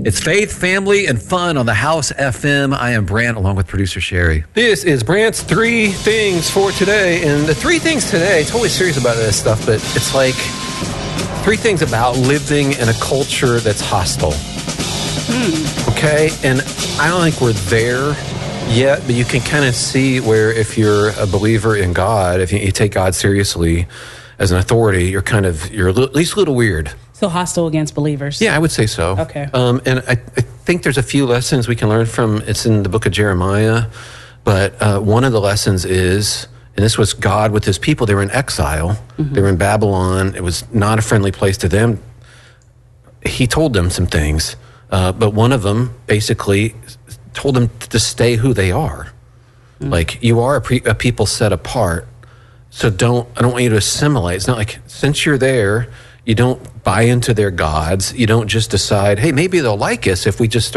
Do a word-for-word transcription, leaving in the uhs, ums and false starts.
It's faith, family, and fun on the House F M. I am Brant, along with producer Sherry. This is Brant's Three Things for Today. And the three things today, totally serious about this stuff, but it's like three things about living in a culture that's hostile. Hmm. Okay? And I don't think we're there yet, but you can kind of see where if you're a believer in God, if you, you take God seriously as an authority, you're kind of, you're at least a little weird. So hostile against believers. Yeah, I would say so. Okay. Um, and I, I think there's a few lessons we can learn from, it's in the book of Jeremiah, but uh, one of the lessons is, and this was God with his people, they were in exile, mm-hmm. they were in Babylon, it was not a friendly place to them. He told them some things, uh, but one of them basically told them to stay who they are. Mm-hmm. Like, you are a, pre- a people set apart, so don't, I don't want you to assimilate. It's not like, since you're there, you don't buy into their gods. You don't just decide, hey, maybe they'll like us if we just start